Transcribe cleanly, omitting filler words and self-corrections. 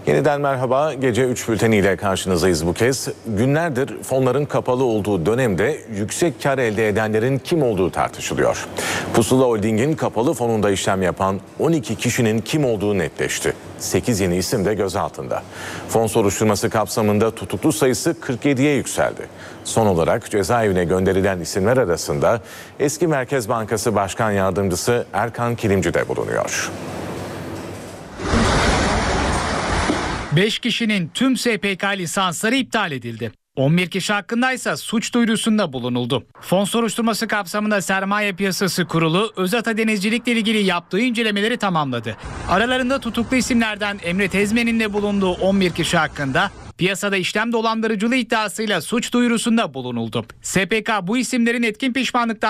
Yeniden merhaba. Gece 3 bülteniyle karşınızdayız bu kez. Günlerdir fonların kapalı olduğu dönemde yüksek kar elde edenlerin kim olduğu tartışılıyor. Pusula Holding'in kapalı fonunda işlem yapan 12 kişinin kim olduğu netleşti. 8 yeni isim de gözaltında. Fon soruşturması kapsamında tutuklu sayısı 47'ye yükseldi. Son olarak cezaevine gönderilen isimler arasında eski Merkez Bankası Başkan Yardımcısı Erkan Kilimci de bulunuyor. 5 kişinin tüm SPK lisansları iptal edildi. 11 kişi hakkındaysa suç duyurusunda bulunuldu. Fon soruşturması kapsamında Sermaye Piyasası Kurulu Özata Denizcilik'le ilgili yaptığı incelemeleri tamamladı. Aralarında tutuklu isimlerden Emre Tezmen'in de bulunduğu 11 kişi hakkında piyasada işlem dolandırıcılığı iddiasıyla suç duyurusunda bulunuldu. SPK bu isimlerin etkin pişmanlıktan